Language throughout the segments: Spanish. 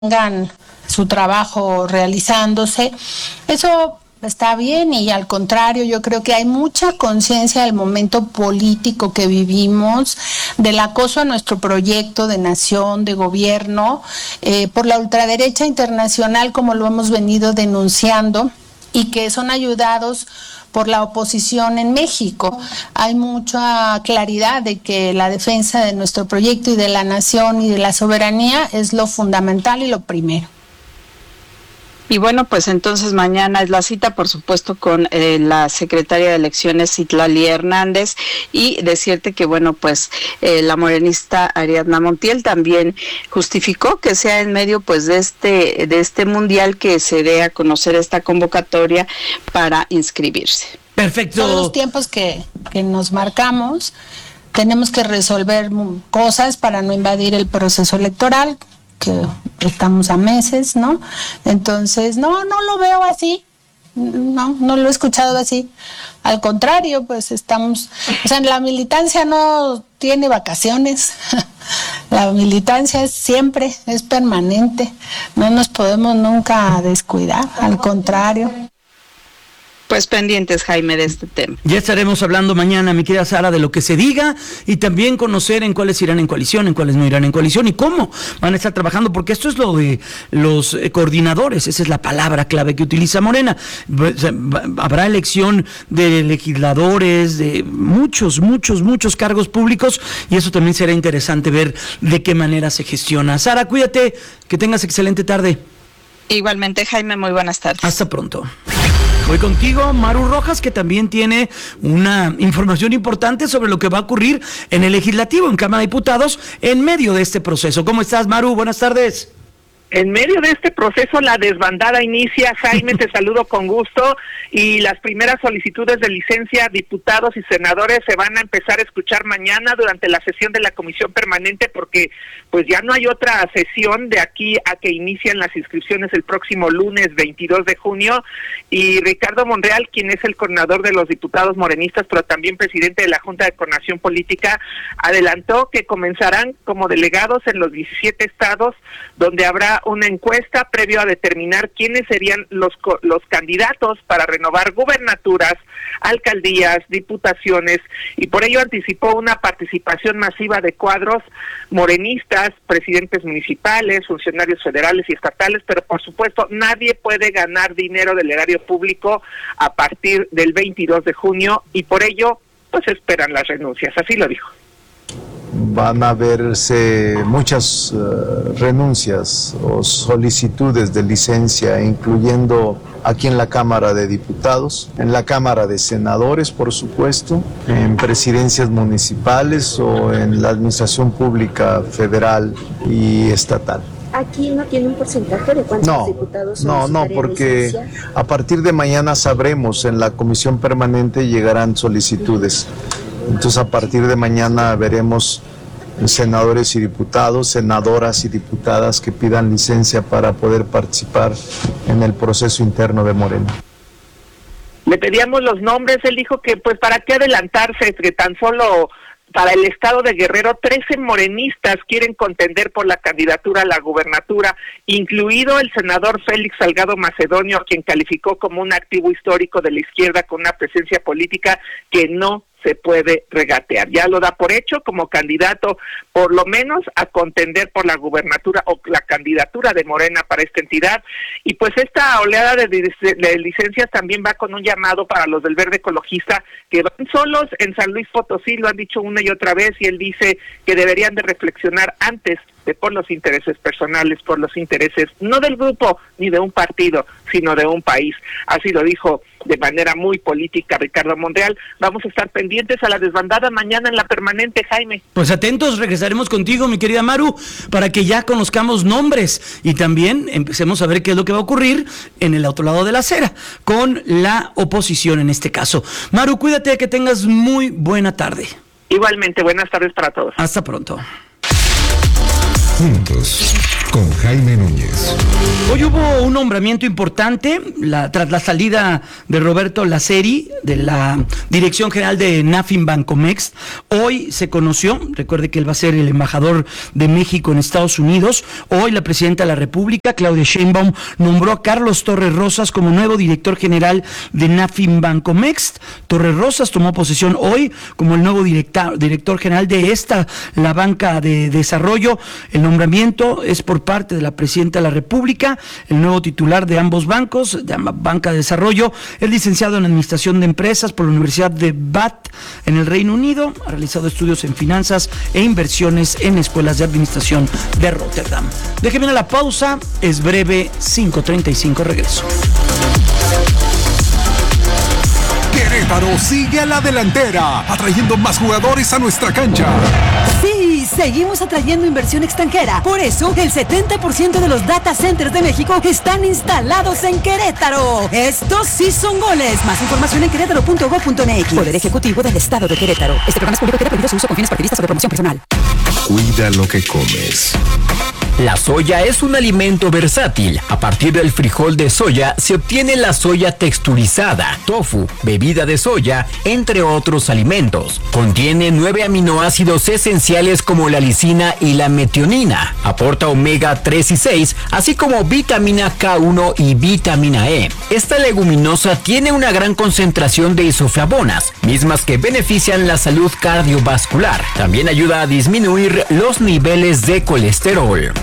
tengan su trabajo realizándose. Eso está bien y al contrario, yo creo que hay mucha conciencia del momento político que vivimos, del acoso a nuestro proyecto de nación, de gobierno, por la ultraderecha internacional, como lo hemos venido denunciando, y que son ayudados por la oposición en México. Hay mucha claridad de que la defensa de nuestro proyecto y de la nación y de la soberanía es lo fundamental y lo primero. Y bueno, pues entonces mañana es la cita, por supuesto, con la secretaria de Elecciones, Citlali Hernández, y decirte que, bueno, pues la morenista Ariadna Montiel también justificó que sea en medio, pues, de este mundial que se dé a conocer esta convocatoria para inscribirse. Perfecto. Son los tiempos que nos marcamos. Tenemos que resolver cosas para no invadir el proceso electoral, que estamos a meses, ¿no? Entonces, no lo veo así, no lo he escuchado así. Al contrario, pues estamos, o sea, la militancia no tiene vacaciones, la militancia es siempre, es permanente, no nos podemos nunca descuidar, al contrario. Pues pendientes, Jaime, de este tema. Ya estaremos hablando mañana, mi querida Sara, de lo que se diga y también conocer en cuáles irán en coalición, en cuáles no irán en coalición y cómo van a estar trabajando, porque esto es lo de los coordinadores, esa es la palabra clave que utiliza Morena. Habrá elección de legisladores, de muchos cargos públicos, y eso también será interesante ver de qué manera se gestiona. Sara, cuídate, que tengas excelente tarde. Igualmente, Jaime, muy buenas tardes. Hasta pronto. Voy contigo, Maru Rojas, que también tiene una información importante sobre lo que va a ocurrir en el Legislativo, en Cámara de Diputados, en medio de este proceso. ¿Cómo estás, Maru? Buenas tardes. En medio de este proceso, la desbandada inicia. Jaime, te saludo con gusto, y las primeras solicitudes de licencia a diputados y senadores se van a empezar a escuchar mañana durante la sesión de la Comisión Permanente, porque pues ya no hay otra sesión de aquí a que inician las inscripciones el próximo lunes 22 de junio, y Ricardo Monreal, quien es el coordinador de los diputados morenistas, pero también presidente de la Junta de Coordinación Política, adelantó que comenzarán como delegados en los 17 estados, donde habrá una encuesta previo a determinar quiénes serían los candidatos para renovar gubernaturas, alcaldías, diputaciones, y por ello anticipó una participación masiva de cuadros morenistas, presidentes municipales, funcionarios federales y estatales, pero por supuesto nadie puede ganar dinero del erario público a partir del 22 de junio, y por ello pues esperan las renuncias, así lo dijo. Van a verse muchas renuncias o solicitudes de licencia, incluyendo aquí en la Cámara de Diputados, en la Cámara de Senadores, por supuesto, en presidencias municipales o en la Administración Pública Federal y estatal. ¿Aquí no tiene un porcentaje de cuántos diputados No, porque a partir de mañana sabremos, en la Comisión Permanente llegarán solicitudes. Entonces a partir de mañana veremos senadores y diputados, senadoras y diputadas que pidan licencia para poder participar en el proceso interno de Morena. Le pedíamos los nombres, él dijo que pues para qué adelantarse, que tan solo para el estado de Guerrero 13 morenistas quieren contender por la candidatura a la gubernatura, incluido el senador Félix Salgado Macedonio, a quien calificó como un activo histórico de la izquierda con una presencia política que no se puede regatear. Ya lo da por hecho como candidato, por lo menos a contender por la gubernatura o la candidatura de Morena para esta entidad. Y pues esta oleada de licencias también va con un llamado para los del Verde Ecologista, que van solos en San Luis Potosí, lo han dicho una y otra vez, y él dice que deberían de reflexionar antes de por los intereses personales, por los intereses no del grupo ni de un partido, sino de un país. Así lo dijo de manera muy política Ricardo Monreal. Vamos a estar pendientes a la desbandada mañana en la permanente, Jaime. Pues atentos, regresaremos contigo, mi querida Maru, para que ya conozcamos nombres y también empecemos a ver qué es lo que va a ocurrir en el otro lado de la acera, con la oposición en este caso. Maru, cuídate, que tengas muy buena tarde. Igualmente, buenas tardes para todos. Hasta pronto. Juntos, con Jaime Núñez. Hoy hubo un nombramiento importante tras la salida de Roberto Laceri de la Dirección General de Nafin Bancomext. Hoy se conoció, recuerde que él va a ser el embajador de México en Estados Unidos. Hoy la presidenta de la República, Claudia Sheinbaum, nombró a Carlos Torres Rosas como nuevo director general de Nafin Bancomext. Torres Rosas tomó posesión hoy como el nuevo director general de la banca de desarrollo. El nombramiento es por parte de la presidenta de la República. El nuevo titular de ambos bancos, de Banca de Desarrollo, es licenciado en Administración de Empresas por la Universidad de Bath en el Reino Unido. Ha realizado estudios en finanzas e inversiones en escuelas de administración de Rotterdam. Déjeme a la pausa, es breve, 5:35, regreso. Querétaro sigue a la delantera, atrayendo más jugadores a nuestra cancha. Sí, seguimos atrayendo inversión extranjera. Por eso, el 70% de los data centers de México están instalados en Querétaro. Estos sí son goles. Más información en querétaro.gov.mx. Poder Ejecutivo del Estado de Querétaro. Este programa es público que prohíbe su uso con fines partidistas o de promoción personal. Cuida lo que comes. La soya es un alimento versátil. A partir del frijol de soya se obtiene la soya texturizada, tofu, bebida de soya, entre otros alimentos. Contiene 9 aminoácidos esenciales como la lisina y la metionina. Aporta omega 3 y 6, así como vitamina K1 y vitamina E. Esta leguminosa tiene una gran concentración de isoflavonas, mismas que benefician la salud cardiovascular. También ayuda a disminuir los niveles de colesterol.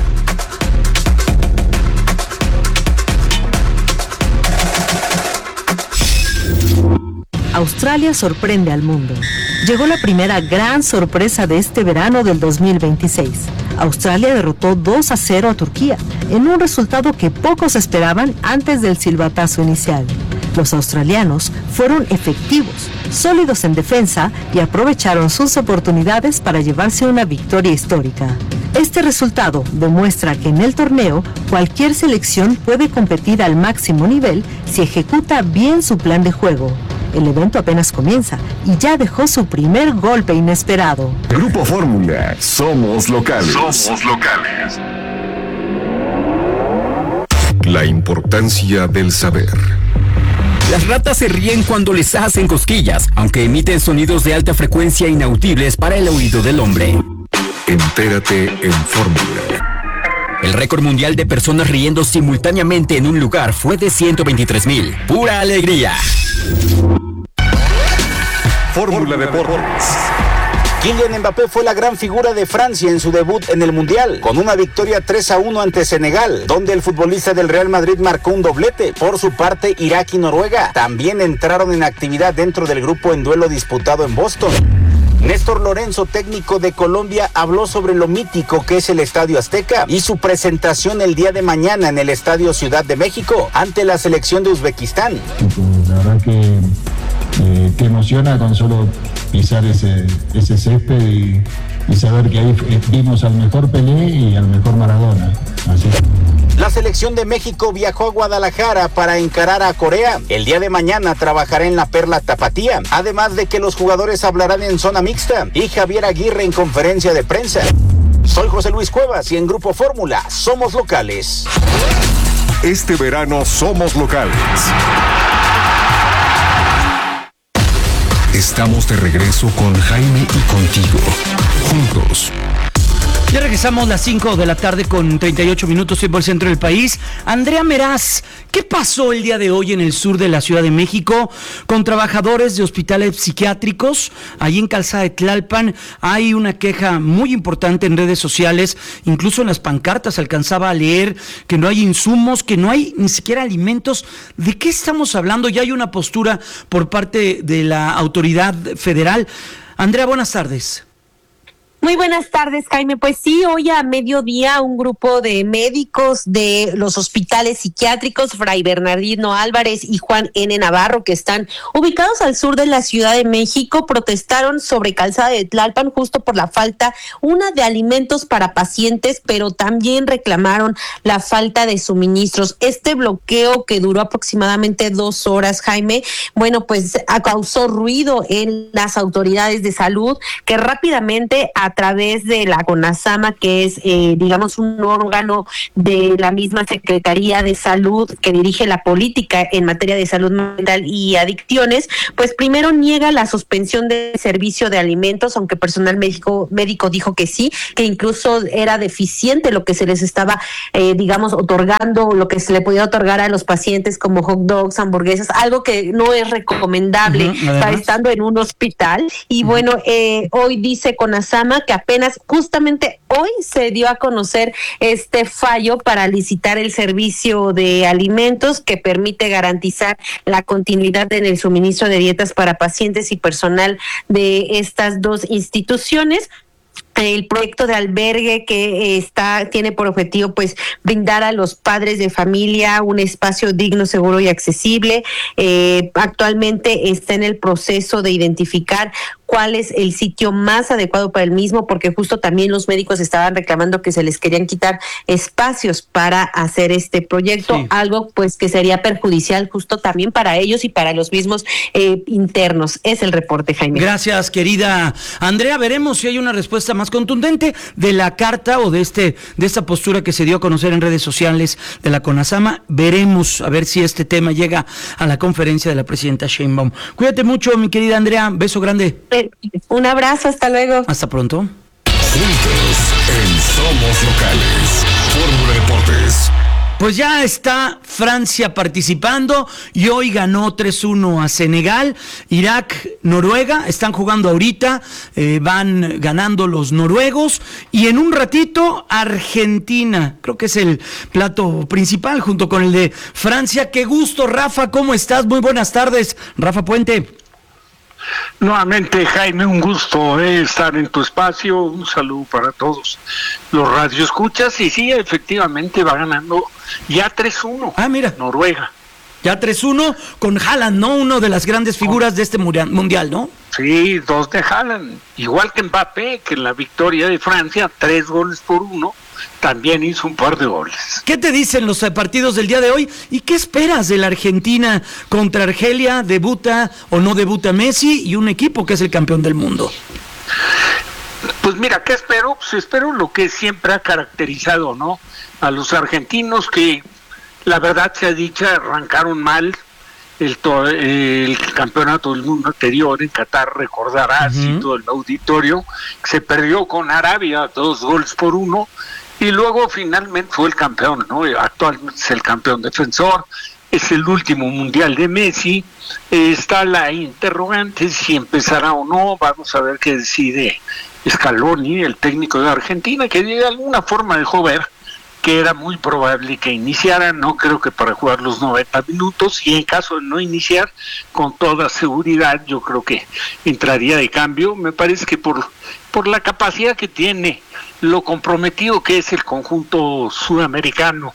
Australia sorprende al mundo. Llegó la primera gran sorpresa de este verano del 2026. Australia derrotó 2-0 a Turquía, en un resultado que pocos esperaban antes del silbatazo inicial. Los australianos fueron efectivos, sólidos en defensa y aprovecharon sus oportunidades para llevarse una victoria histórica. Este resultado demuestra que en el torneo cualquier selección puede competir al máximo nivel si ejecuta bien su plan de juego. El evento apenas comienza y ya dejó su primer golpe inesperado. Grupo Fórmula, somos locales. Somos locales. La importancia del saber. Las ratas se ríen cuando les hacen cosquillas, aunque emiten sonidos de alta frecuencia inaudibles para el oído del hombre. Entérate en Fórmula. El récord mundial de personas riendo simultáneamente en un lugar fue de 123,000. ¡Pura alegría! Fórmula Deportes. Kylian Mbappé fue la gran figura de Francia en su debut en el Mundial, con una victoria 3-1 ante Senegal, donde el futbolista del Real Madrid marcó un doblete. Por su parte, Irak y Noruega también entraron en actividad dentro del grupo en duelo disputado en Boston. Néstor Lorenzo, técnico de Colombia, habló sobre lo mítico que es el Estadio Azteca y su presentación el día de mañana en el Estadio Ciudad de México ante la selección de Uzbekistán. La verdad que emociona con solo pisar ese césped y saber que ahí vimos al mejor Pelé y al mejor Maradona. Así. La selección de México viajó a Guadalajara para encarar a Corea. El día de mañana trabajará en la Perla Tapatía, además de que los jugadores hablarán en zona mixta y Javier Aguirre en conferencia de prensa. Soy José Luis Cuevas y en Grupo Fórmula somos locales. Este verano somos locales. Estamos de regreso con Jaime y contigo, juntos. Ya regresamos las 5 de la tarde con 38 minutos, tiempo del centro del país. Andrea Meraz, ¿qué pasó el día de hoy en el sur de la Ciudad de México con trabajadores de hospitales psiquiátricos? Allí en Calzada de Tlalpan hay una queja muy importante en redes sociales, incluso en las pancartas alcanzaba a leer que no hay insumos, que no hay ni siquiera alimentos. ¿De qué estamos hablando? Ya hay una postura por parte de la autoridad federal. Andrea, buenas tardes. Muy buenas tardes, Jaime. Pues sí, hoy a mediodía un grupo de médicos de los hospitales psiquiátricos Fray Bernardino Álvarez y Juan N. Navarro, que están ubicados al sur de la Ciudad de México, protestaron sobre Calzada de Tlalpan justo por la falta, de alimentos para pacientes, pero también reclamaron la falta de suministros. Este bloqueo, que duró aproximadamente 2 horas, Jaime, bueno, pues causó ruido en las autoridades de salud, que rápidamente través de la CONASAMA, que es, digamos, un órgano de la misma Secretaría de Salud que dirige la política en materia de salud mental y adicciones, pues primero niega la suspensión del servicio de alimentos, aunque personal médico dijo que sí, que incluso era deficiente lo que se les estaba, digamos, otorgando, lo que se le podía otorgar a los pacientes como hot dogs, hamburguesas, algo que no es recomendable estar estando en un hospital. Y bueno, hoy dice CONASAMA que apenas justamente hoy se dio a conocer este fallo para licitar el servicio de alimentos que permite garantizar la continuidad en el suministro de dietas para pacientes y personal de estas dos instituciones. El proyecto de albergue que tiene por objetivo pues brindar a los padres de familia un espacio digno, seguro y accesible. Actualmente está en el proceso de identificar cuál es el sitio más adecuado para el mismo, porque justo también los médicos estaban reclamando que se les querían quitar espacios para hacer este proyecto, algo pues que sería perjudicial justo también para ellos y para los mismos internos. Es el reporte, Jaime. Gracias, querida Andrea. Veremos si hay una respuesta más contundente de la carta o de esta postura que se dio a conocer en redes sociales de la CONASAMA. Veremos a ver si este tema llega a la conferencia de la presidenta Sheinbaum. Cuídate mucho, mi querida Andrea. Beso grande. Un abrazo, hasta luego. Hasta pronto. Juntos en Somos Locales. Fórmula Deportes. Pues ya está Francia participando y hoy ganó 3-1 a Senegal. Irak, Noruega, están jugando ahorita, van ganando los noruegos. Y en un ratito, Argentina, creo que es el plato principal junto con el de Francia. Qué gusto, Rafa, ¿cómo estás? Muy buenas tardes, Rafa Puente. Nuevamente, Jaime, un gusto estar en tu espacio. Un saludo para todos los radioescuchas. Y sí, efectivamente va ganando ya 3-1. Ah, mira. Noruega. Ya 3-1 con Haaland, ¿no? Uno de las grandes figuras de este mundial, ¿no? Sí, 2 de Haaland. Igual que Mbappé, que en la victoria de Francia, 3-1, también hizo un par de goles. ¿Qué te dicen los partidos del día de hoy? ¿Y qué esperas de la Argentina contra Argelia? ¿Debuta o no debuta Messi? Y un equipo que es el campeón del mundo. Pues mira, ¿qué espero? Pues espero lo que siempre ha caracterizado, ¿no? A los argentinos, que la verdad sea dicha, arrancaron mal el campeonato del mundo anterior en Qatar, recordarás, y todo el auditorio, se perdió con Arabia 2-1, y luego finalmente fue el campeón, ¿no? Actualmente es el campeón defensor, es el último mundial de Messi. Está la interrogante si empezará o no. Vamos a ver qué decide Scaloni, el técnico de Argentina, que de alguna forma dejó ver que era muy probable que iniciara. No creo que para jugar los 90 minutos, y en caso de no iniciar, con toda seguridad yo creo que entraría de cambio. Me parece que por la capacidad que tiene, lo comprometido que es el conjunto sudamericano,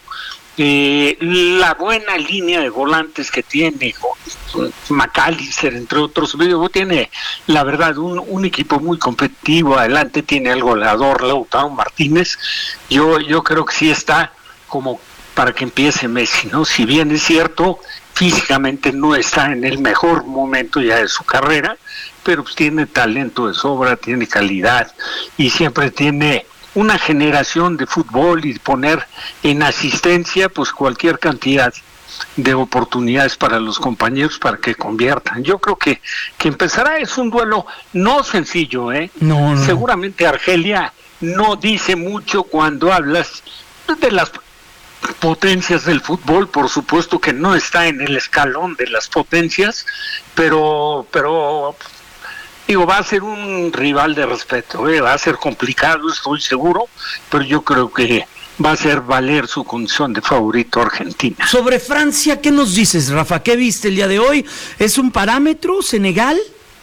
la buena línea de volantes que tiene, McAllister entre otros, tiene la verdad un equipo muy competitivo. Adelante tiene el goleador Lautaro Martínez. Yo creo que sí está como para que empiece Messi, ¿no? Si bien es cierto, físicamente no está en el mejor momento ya de su carrera, pero pues tiene talento de sobra, tiene calidad y siempre tiene una generación de fútbol, y poner en asistencia pues cualquier cantidad de oportunidades para los compañeros para que conviertan. Yo creo que empezará. Es un duelo no sencillo, No. Seguramente Argelia no dice mucho cuando hablas de las potencias del fútbol, por supuesto que no está en el escalón de las potencias, pero digo, va a ser un rival de respeto, va a ser complicado, estoy seguro, pero yo creo que va a hacer valer su condición de favorito Argentina. Sobre Francia, ¿qué nos dices, Rafa? ¿Qué viste el día de hoy? ¿Es un parámetro Senegal?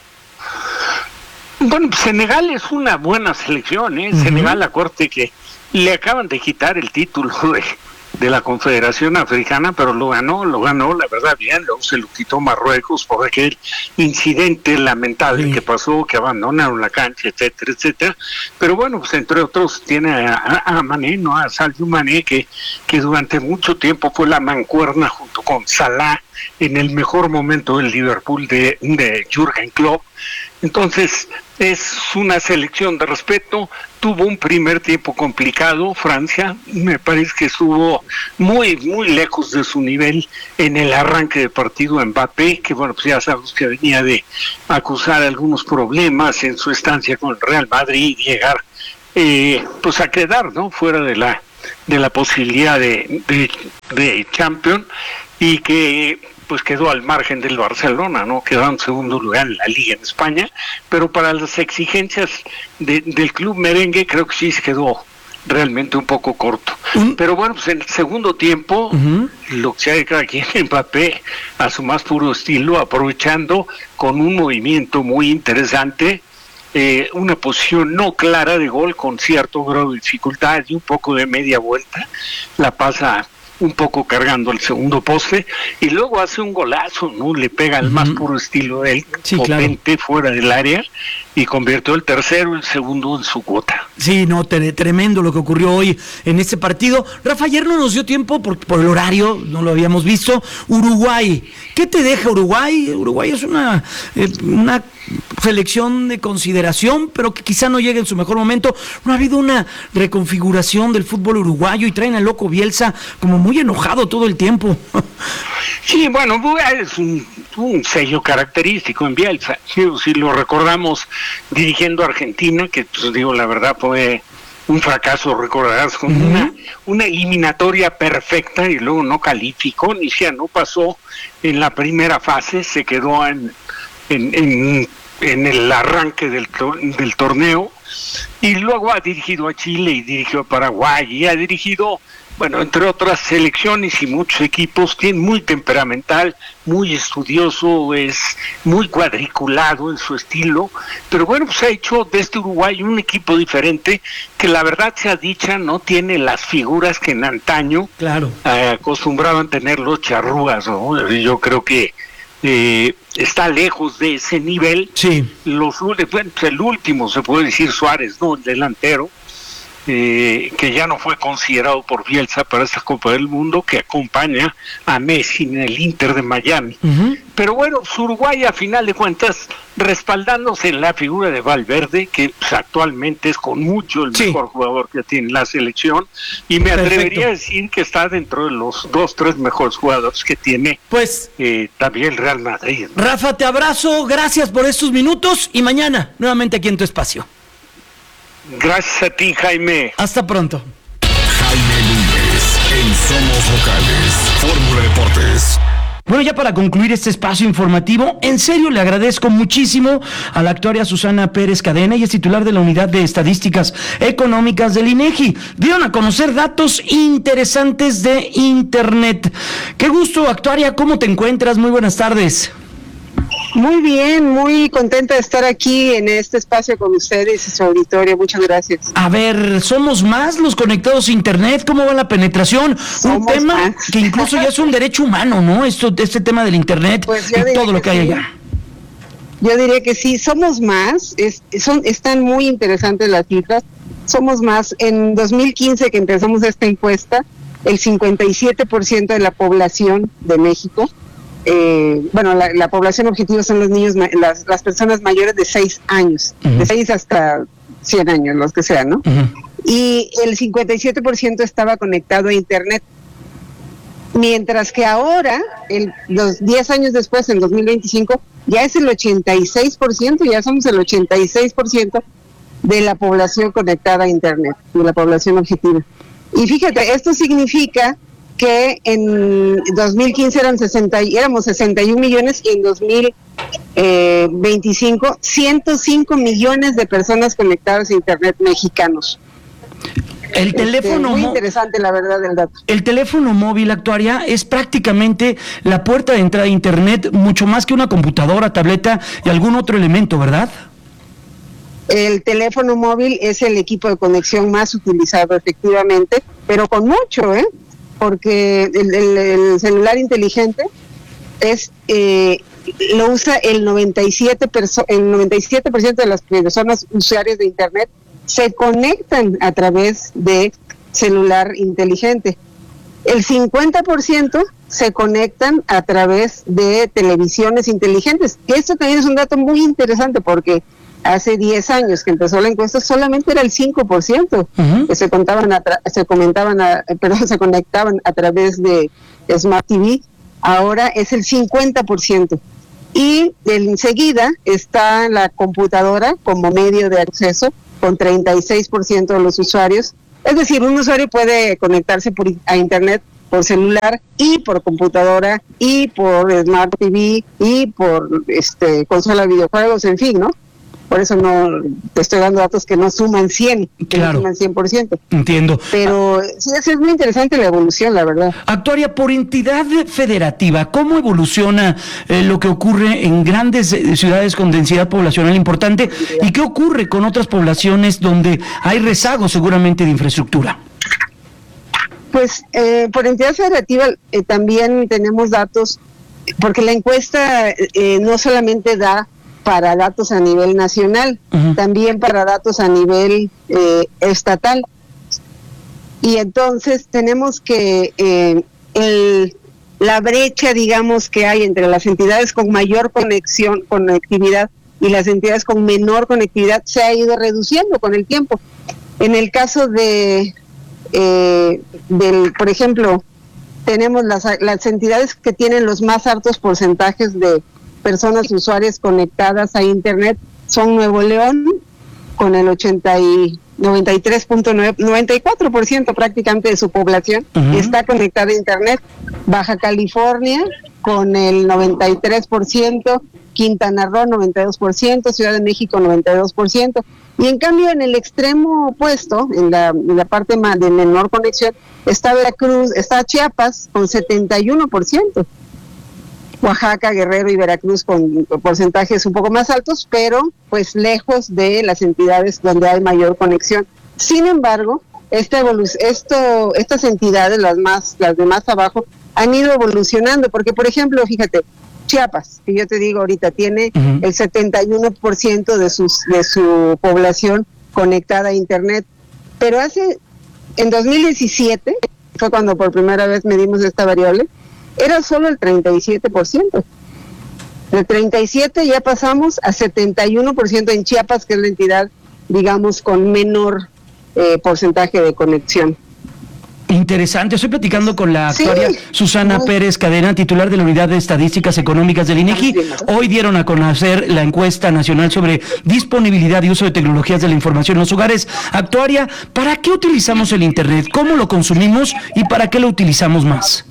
Bueno, Senegal es una buena selección, Senegal, acuérdate que le acaban de quitar el título la Confederación Africana, pero lo ganó, la verdad, bien. Luego se lo quitó Marruecos por aquel incidente lamentable que pasó, que abandonaron la cancha, etcétera, etcétera. Pero bueno, pues entre otros tiene a Mané, ¿no? A Sadio Mané, que durante mucho tiempo fue la mancuerna junto con Salah en el mejor momento del Liverpool de Jürgen Klopp. Entonces, es una selección de respeto. Tuvo un primer tiempo complicado, Francia, me parece que estuvo muy, muy lejos de su nivel en el arranque de partido. Mbappé, que bueno, pues ya sabemos que venía de acusar algunos problemas en su estancia con el Real Madrid y llegar pues a quedar, ¿no?, fuera de la posibilidad de Champions, y que pues quedó al margen del Barcelona, ¿no? Quedó en segundo lugar en la Liga en España, pero para las exigencias del club merengue creo que sí se quedó realmente un poco corto. Pero bueno, pues en el segundo tiempo, lo que sea de cada quien, Mbappé a su más puro estilo, aprovechando con un movimiento muy interesante, una posición no clara de gol con cierto grado de dificultad y un poco de media vuelta, la pasa un poco cargando el segundo poste y luego hace un golazo, ¿no? Le pega al más puro estilo de él, potente, claro, fuera del área, y convirtió el tercero, el segundo en su cuota. Sí, no, tremendo lo que ocurrió hoy en este partido. Rafa, ayer no nos dio tiempo por el horario, no lo habíamos visto. Uruguay, ¿qué te deja Uruguay? Uruguay es una selección de consideración, pero que quizá no llegue en su mejor momento. No ha habido una reconfiguración del fútbol uruguayo y traen al loco Bielsa como muy enojado todo el tiempo. Sí, bueno, es un sello característico en Bielsa. Si lo recordamos dirigiendo a Argentina, que pues digo, la verdad fue un fracaso, recordarás, con una eliminatoria perfecta y luego no calificó, ni siquiera no pasó en la primera fase, se quedó en el arranque del torneo, y luego ha dirigido a Chile y dirigió a Paraguay y ha dirigido, bueno, entre otras selecciones y muchos equipos. Tiene muy temperamental, muy estudioso, es muy cuadriculado en su estilo, pero bueno, pues ha hecho de este Uruguay un equipo diferente que, la verdad sea dicha, no tiene las figuras que en antaño acostumbraban tener los charrúas, ¿no? Yo creo que está lejos de ese nivel. Sí. El último, se puede decir, Suárez, ¿no? El delantero, que ya no fue considerado por Bielsa para esta Copa del Mundo, que acompaña a Messi en el Inter de Miami. Pero bueno, Uruguay, a final de cuentas, respaldándose en la figura de Valverde, que pues, actualmente es con mucho el mejor jugador que tiene la selección, y me atrevería a decir que está dentro de los 2-3 mejores jugadores que tiene también el Real Madrid. Rafa, te abrazo, gracias por estos minutos, y mañana nuevamente aquí en tu espacio. Gracias a ti, Jaime. Hasta pronto. Jaime Núñez, en Somos Locales, Fórmula Deportes. Bueno, ya para concluir este espacio informativo, en serio le agradezco muchísimo a la actuaria Susana Pérez Cadena, y es titular de la Unidad de Estadísticas Económicas del INEGI. Dieron a conocer datos interesantes de Internet. Qué gusto, actuaria, ¿cómo te encuentras? Muy buenas tardes. Muy bien, muy contenta de estar aquí en este espacio con ustedes y su auditorio. Muchas gracias. A ver, ¿somos más los conectados a Internet? ¿Cómo va la penetración? Un tema que incluso ya es un derecho humano, ¿no? Este tema del Internet, pues y todo lo que hay allá. Yo diría que sí, somos más. Están muy interesantes las cifras. Somos más. En 2015, que empezamos esta encuesta, el 57% de la población de México, la población objetivo son los niños, las personas mayores de 6 años, de 6 hasta 100 años, los que sean, ¿no? Y el 57% estaba conectado a Internet, mientras que ahora, los 10 años después, en 2025, ya es el 86%, ya somos el 86% de la población conectada a Internet, de la población objetiva. Y fíjate, esto significa que en 2015 éramos 61 millones y en 2025 105 millones de personas conectadas a Internet mexicanos. El teléfono muy interesante, la verdad, el dato. El teléfono móvil, actuaria, es prácticamente la puerta de entrada a Internet, mucho más que una computadora, tableta y algún otro elemento, ¿verdad? El teléfono móvil es el equipo de conexión más utilizado, efectivamente, pero con mucho, porque el celular inteligente lo usa el 97% de las personas usuarias de Internet se conectan a través de celular inteligente. El 50% se conectan a través de televisiones inteligentes. Esto también es un dato muy interesante porque hace 10 años que empezó la encuesta solamente era el 5% que se conectaban a través de Smart TV. Ahora es el 50%. Y enseguida está la computadora como medio de acceso con 36% de los usuarios. Es decir, un usuario puede conectarse a Internet por celular y por computadora y por Smart TV y por consola de videojuegos, en fin, ¿no? Por eso no te estoy dando datos que no suman 100, que no suman 100%. Entiendo. Pero sí, es muy interesante la evolución, la verdad. Actuaria, por entidad federativa, ¿cómo evoluciona lo que ocurre en grandes ciudades con densidad poblacional importante? ¿Y qué ocurre con otras poblaciones donde hay rezago seguramente de infraestructura? Pues por entidad federativa también tenemos datos, porque la encuesta no solamente da para datos a nivel nacional, también para datos a nivel estatal. Y entonces tenemos que la brecha, digamos, que hay entre las entidades con mayor conectividad y las entidades con menor conectividad se ha ido reduciendo con el tiempo. En el caso por ejemplo, tenemos las entidades que tienen los más altos porcentajes de personas usuarias conectadas a Internet son Nuevo León con el 94% prácticamente de su población está conectada a Internet, Baja California con el 93%, Quintana Roo 92%, Ciudad de México 92%, y en cambio en el extremo opuesto, en la parte más de menor conexión, está Veracruz, está Chiapas con 71%. Oaxaca, Guerrero y Veracruz con porcentajes un poco más altos, pero pues lejos de las entidades donde hay mayor conexión. Sin embargo, estas entidades, las de más abajo, han ido evolucionando, porque por ejemplo, fíjate, Chiapas, que yo te digo ahorita, tiene el 71% de su población conectada a Internet, pero en 2017, fue cuando por primera vez medimos esta variable, era solo el 37%. De 37 ya pasamos a 71% en Chiapas, que es la entidad, digamos, con menor porcentaje de conexión. Interesante. Estoy platicando con la actuaria Susana Pérez Cadena, titular de la Unidad de Estadísticas Económicas del INEGI. Hoy dieron a conocer la encuesta nacional sobre disponibilidad y uso de tecnologías de la información en los hogares. Actuaria, ¿para qué utilizamos el Internet? ¿Cómo lo consumimos y para qué lo utilizamos más?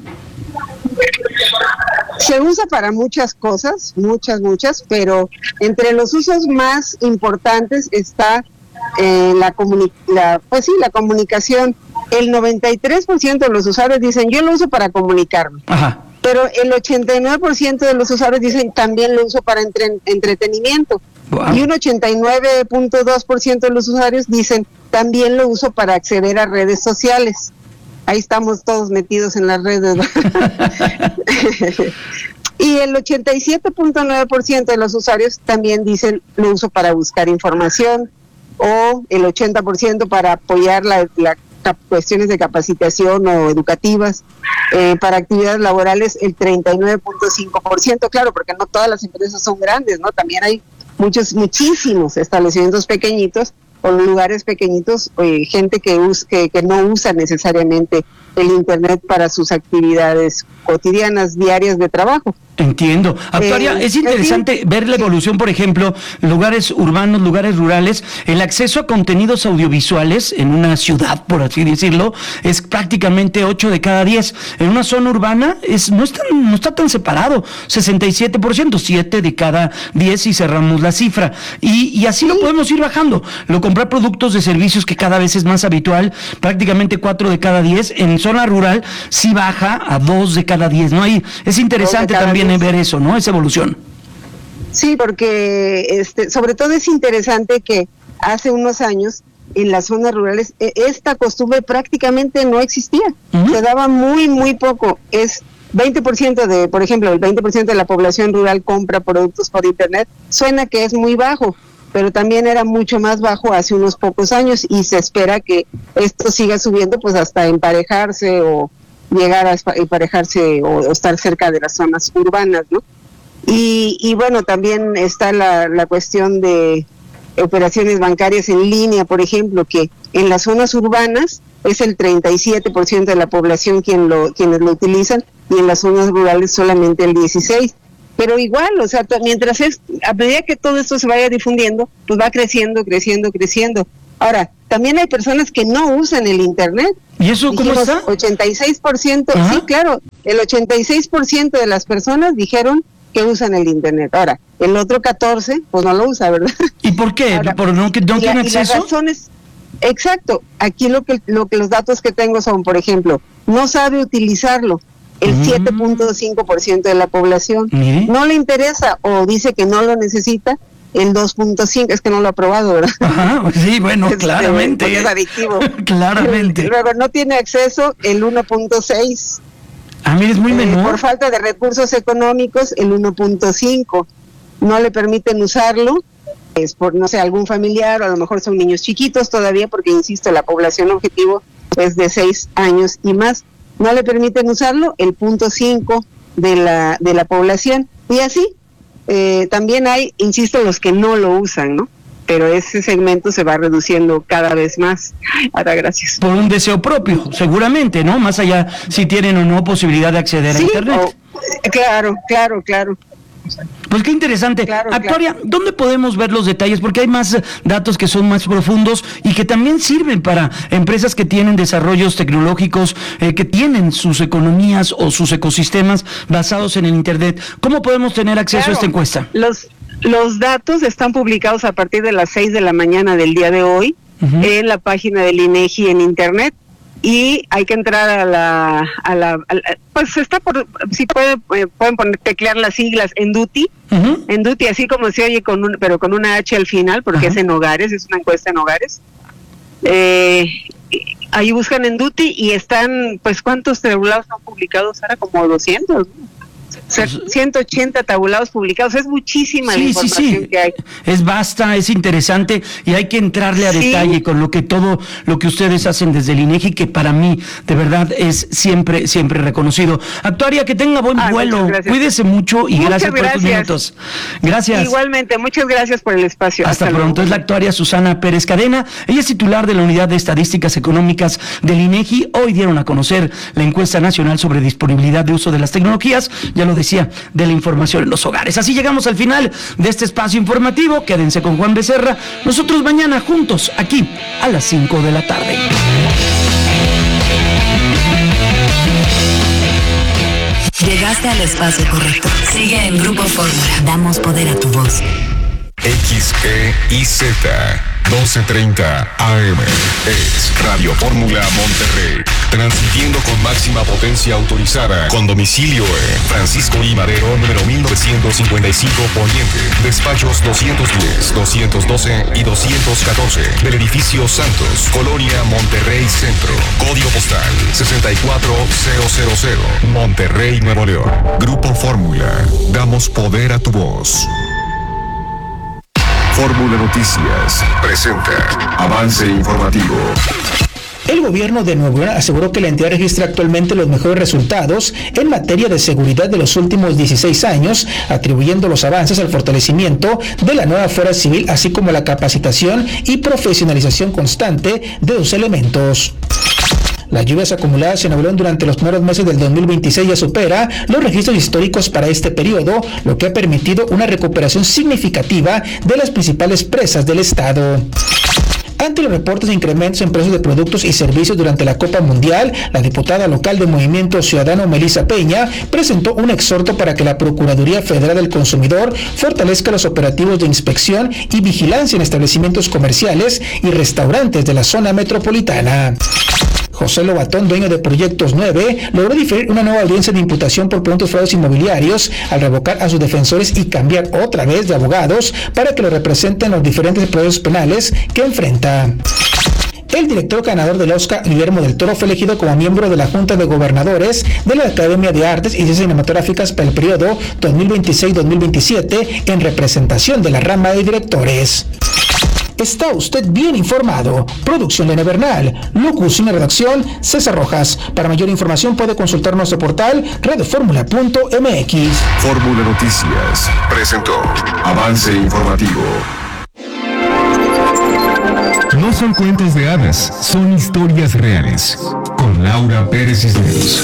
Se usa para muchas cosas, muchas, pero entre los usos más importantes está la comunicación. El 93% de los usuarios dicen, yo lo uso para comunicarme. Ajá. Pero el 89% de los usuarios dicen, también lo uso para entretenimiento. Wow. Y un 89.2% de los usuarios dicen, también lo uso para acceder a redes sociales. Ahí estamos todos metidos en las redes. Y el 87.9% de los usuarios también dicen, lo uso para buscar información, o el 80% para apoyar cuestiones de capacitación o educativas, para actividades laborales el 39.5%, claro, porque no todas las empresas son grandes, ¿no? También hay muchísimos establecimientos pequeñitos o lugares pequeñitos, gente que no usa necesariamente el Internet para sus actividades cotidianas, diarias de trabajo. Entiendo. Actuaria, es interesante ver la evolución, por ejemplo, lugares urbanos, lugares rurales. El acceso a contenidos audiovisuales en una ciudad, por así decirlo, es prácticamente 8 de cada 10. En una zona urbana no está tan separado, 67%, 7 de cada 10 si cerramos la cifra. Y así lo podemos ir bajando. Comprar productos de servicios, que cada vez es más habitual, prácticamente 4 de cada 10. En zona rural sí baja a 2 de cada 10, ¿no? Es interesante también ver eso, ¿no? Esa evolución. Sí, porque sobre todo es interesante que hace unos años en las zonas rurales esta costumbre prácticamente no existía. Se daba muy poco. Es 20% por ejemplo, el 20% de la población rural compra productos por internet. Suena que es muy bajo, pero también era mucho más bajo hace unos pocos años y se espera que esto siga subiendo pues hasta emparejarse o llegar a emparejarse o estar cerca de las zonas urbanas, ¿no? Y bueno, también está la cuestión de operaciones bancarias en línea, por ejemplo, que en las zonas urbanas es el 37% de la población quienes lo utilizan, y en las zonas rurales solamente el 16%. Pero igual, o sea, a medida que todo esto se vaya difundiendo, pues va creciendo. Ahora, también hay personas que no usan el internet. ¿Y eso cómo está? 86%, sí, claro, el 86% de las personas dijeron que usan el internet. Ahora, el otro 14%, pues no lo usa, ¿verdad? ¿Y por qué? Ahora, ¿Por no tiene acceso? Las razones, exacto, aquí lo que los datos que tengo son, por ejemplo, no sabe utilizarlo el 7.5% de la población, no le interesa o dice que no lo necesita el 2.5%, es que no lo ha probado, ¿verdad? Ajá, sí, bueno, claramente. Porque es adictivo. Claramente. Luego no tiene acceso el 1.6%. Ah, mira, es muy menor. Por falta de recursos económicos, el 1.5%. No le permiten usarlo, es por, no sé, algún familiar, o a lo mejor son niños chiquitos todavía, porque, insisto, la población objetivo es de 6 años y más. No le permiten usarlo el 0.5% de la población. Y así, también hay, insisto, los que no lo usan, ¿no? Pero ese segmento se va reduciendo cada vez más. Ahora, gracias. Por un deseo propio, seguramente, ¿no? Más allá si tienen o no posibilidad de acceder a internet. Claro. Pues qué interesante. Actuaria, ¿dónde podemos ver los detalles? Porque hay más datos que son más profundos y que también sirven para empresas que tienen desarrollos tecnológicos, que tienen sus economías o sus ecosistemas basados en el internet. ¿Cómo podemos tener acceso a esta encuesta? Los datos están publicados a partir de las 6 de la mañana del día de hoy en la página del INEGI en internet, y hay que entrar a la pues está por, si pueden teclear las siglas ENDUTI, ENDUTI, así como se oye, pero con una H al final, porque es en hogares, es una encuesta en hogares. Ahí buscan ENDUTI y están, pues, ¿cuántos tabulados han publicado, Sara? Como 200, ¿no? 180 tabulados publicados, es muchísima la información que hay. Es vasta, es interesante y hay que entrarle a detalle con todo lo que ustedes hacen desde el INEGI, que para mí de verdad es siempre reconocido. Actuaria, que tenga buen vuelo, cuídese mucho y gracias por estos minutos. Gracias. Igualmente, muchas gracias por el espacio. Hasta pronto. Es la actuaria Susana Pérez Cadena, ella es titular de la Unidad de Estadísticas Económicas del INEGI. Hoy dieron a conocer la encuesta nacional sobre disponibilidad de uso de las tecnologías, ya lo decía, de la información en los hogares. Así llegamos al final de este espacio informativo. Quédense con Juan Becerra. Nosotros mañana juntos, aquí, a las 5 de la tarde. Llegaste al espacio correcto. Sigue en Grupo Fórmula. Damos poder a tu voz. XEIZ 1230 AM es Radio Fórmula Monterrey, transmitiendo con máxima potencia autorizada, con domicilio en Francisco I. Madero, número 1955 Poniente, despachos 210, 212 y 214 del edificio Santos, Colonia Monterrey Centro, código postal 64000, Monterrey, Nuevo León. Grupo Fórmula, damos poder a tu voz. Fórmula Noticias presenta avance informativo. El gobierno de Nuevo León aseguró que la entidad registra actualmente los mejores resultados en materia de seguridad de los últimos 16 años, atribuyendo los avances al fortalecimiento de la nueva fuerza civil, así como la capacitación y profesionalización constante de sus elementos. Las lluvias acumuladas en Nuevo León durante los primeros meses del 2026 ya supera los registros históricos para este periodo, lo que ha permitido una recuperación significativa de las principales presas del estado. Ante los reportes de incrementos en precios de productos y servicios durante la Copa Mundial, la diputada local de Movimiento Ciudadano Melissa Peña presentó un exhorto para que la Procuraduría Federal del Consumidor fortalezca los operativos de inspección y vigilancia en establecimientos comerciales y restaurantes de la zona metropolitana. José Lobatón, dueño de Proyectos 9, logró diferir una nueva audiencia de imputación por presuntos fraudes inmobiliarios al revocar a sus defensores y cambiar otra vez de abogados para que lo representen en los diferentes procesos penales que enfrenta. El director ganador del Oscar, Guillermo del Toro, fue elegido como miembro de la Junta de Gobernadores de la Academia de Artes y Ciencias Cinematográficas para el periodo 2026-2027 en representación de la rama de directores. Está usted bien informado. Producción Lena Bernal. Locución y redacción César Rojas. Para mayor información puede consultar nuestro portal radioformula.mx. Fórmula Noticias presentó Avance Informativo. No son cuentos de hadas, son historias reales. Con Laura Pérez Cisneros.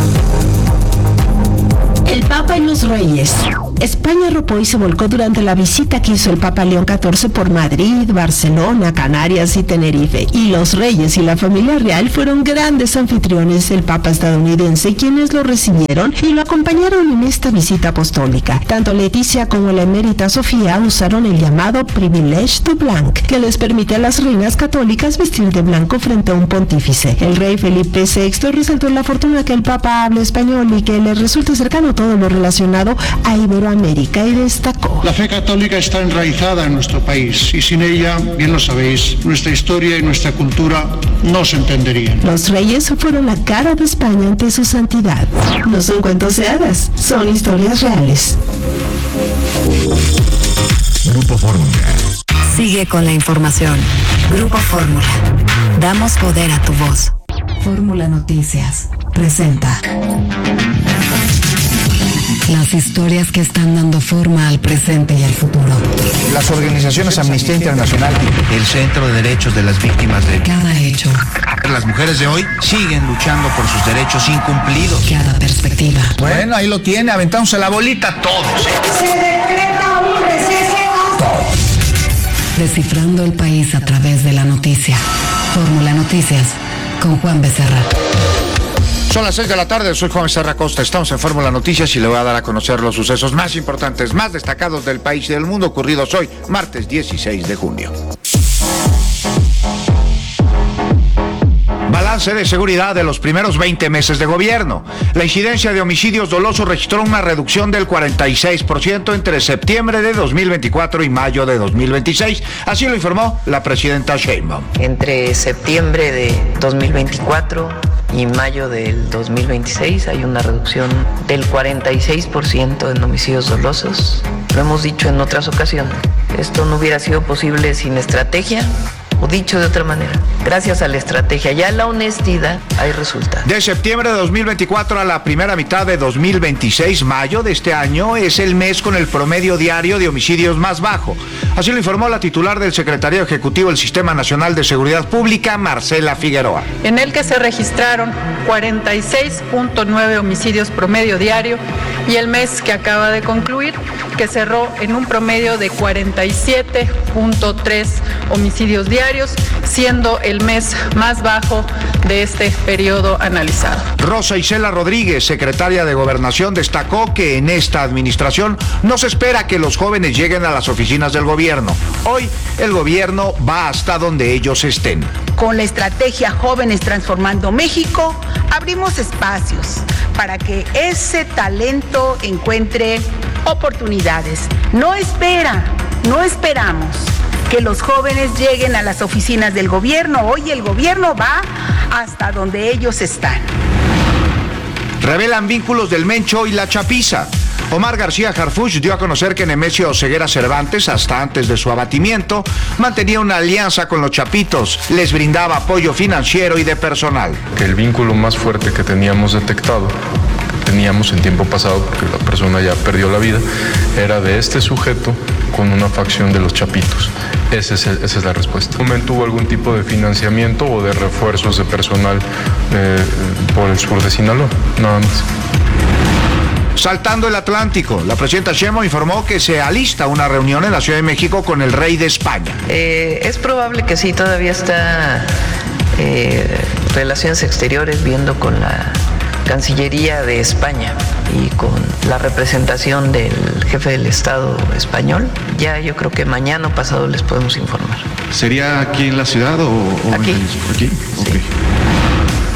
El Papa y los Reyes. España arropó y se volcó durante la visita que hizo el Papa León XIV por Madrid, Barcelona, Canarias y Tenerife. Y los reyes y la familia real fueron grandes anfitriones del Papa estadounidense, quienes lo recibieron y lo acompañaron en esta visita apostólica. Tanto Leticia como la emérita Sofía usaron el llamado privilège de blanc, que les permite a las reinas católicas vestir de blanco frente a un pontífice. El rey Felipe VI resaltó la fortuna que el Papa hable español y que le resulta cercano todo lo relacionado a Iberoamérica, y destacó: la fe católica está enraizada en nuestro país y sin ella, bien lo sabéis, nuestra historia y nuestra cultura no se entenderían. Los reyes fueron la cara de España ante su santidad. No son cuentos de hadas, son historias reales. Grupo Fórmula. Sigue con la información. Grupo Fórmula. Damos poder a tu voz. Fórmula Noticias presenta las historias que están dando forma al presente y al futuro. Las organizaciones Amnistía Internacional, el Centro de Derechos de las Víctimas de cada hecho. Las mujeres de hoy siguen luchando por sus derechos incumplidos. Cada perspectiva. Bueno, ahí lo tiene, aventándose la bolita todos. Se decreta un receso. Todos. Descifrando el país a través de la noticia. Fórmula Noticias con Juan Becerra. Son las 6 de la tarde, soy Juan Becerra Costa, estamos en Fórmula Noticias y le voy a dar a conocer los sucesos más importantes, más destacados del país y del mundo ocurridos hoy, martes 16 de junio. Balance de seguridad de los primeros 20 meses de gobierno. La incidencia de homicidios dolosos registró una reducción del 46% entre septiembre de 2024 y mayo de 2026. Así lo informó la presidenta Sheinbaum. Entre septiembre de 2024 y mayo del 2026 hay una reducción del 46% en homicidios dolosos. Lo hemos dicho en otras ocasiones. Esto no hubiera sido posible sin estrategia. O dicho de otra manera, gracias a la estrategia y a la honestidad hay resultados. De septiembre de 2024 a la primera mitad de 2026, mayo de este año, es el mes con el promedio diario de homicidios más bajo. Así lo informó la titular del Secretariado Ejecutivo del Sistema Nacional de Seguridad Pública, Marcela Figueroa. En el que se registraron 46.9 homicidios promedio diario y el mes que acaba de concluir, que cerró en un promedio de 47.3 homicidios diarios, siendo el mes más bajo de este periodo analizado. Rosa Isela Rodríguez, secretaria de Gobernación, destacó que en esta administración no se espera que los jóvenes lleguen a las oficinas del gobierno. Hoy el gobierno va hasta donde ellos estén. Con la estrategia Jóvenes Transformando México, abrimos espacios para que ese talento encuentre oportunidades. No esperamos que los jóvenes lleguen a las oficinas del gobierno. Hoy el gobierno va hasta donde ellos están. Revelan vínculos del Mencho y la Chapiza. Omar García Harfuch dio a conocer que Nemesio Ceguera Cervantes, hasta antes de su abatimiento, mantenía una alianza con los Chapitos, les brindaba apoyo financiero y de personal. Que el vínculo más fuerte que teníamos detectado, teníamos en tiempo pasado, porque la persona ya perdió la vida, era de este sujeto con una facción de los Chapitos. Esa es la respuesta. ¿En algún momento hubo algún tipo de financiamiento o de refuerzos de personal por el sur de Sinaloa? Nada más. Saltando el Atlántico, la presidenta Sheinbaum informó que se alista una reunión en la Ciudad de México con el rey de España. Es probable que sí, todavía está Relaciones Exteriores viendo con la Cancillería de España y con la representación del jefe del Estado español. Ya yo creo que mañana o pasado les podemos informar. ¿Sería aquí en la ciudad o aquí? ¿Aquí? Sí. Okay.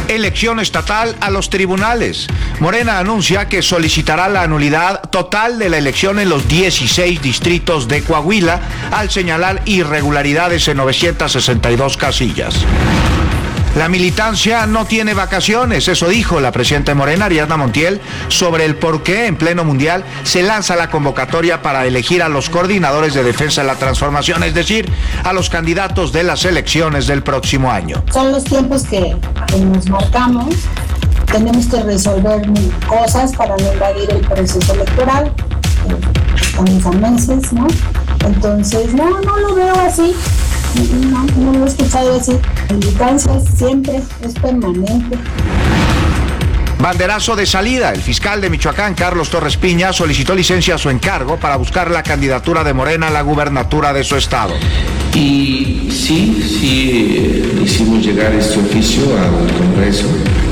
Elección estatal a los tribunales. Morena anuncia que solicitará la nulidad total de la elección en los 16 distritos de Coahuila al señalar irregularidades en 962 casillas. La militancia no tiene vacaciones, eso dijo la presidenta de Morena, Ariadna Montiel, sobre el por qué en pleno mundial se lanza la convocatoria para elegir a los coordinadores de defensa de la transformación, es decir, a los candidatos de las elecciones del próximo año. Son los tiempos que nos marcamos, tenemos que resolver cosas para no invadir el proceso electoral, estamos a meses, ¿no? Entonces, no lo veo así. No lo he escuchado así. La militancia siempre es permanente. Banderazo de salida. El fiscal de Michoacán, Carlos Torres Piña, solicitó licencia a su encargo para buscar la candidatura de Morena a la gubernatura de su estado. Y sí, hicimos llegar este oficio al Congreso